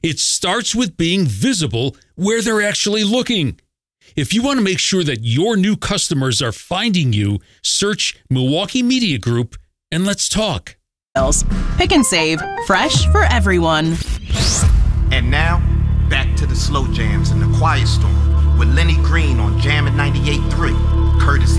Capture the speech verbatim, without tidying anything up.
It starts with being visible where they're actually looking. If you want to make sure that your new customers are finding you, search Milwaukee Media Group and let's talk. Pick and save, fresh for everyone. And now, back to the slow jams and the quiet storm with Lenny Green on Jammin' ninety-eight point three, courtesy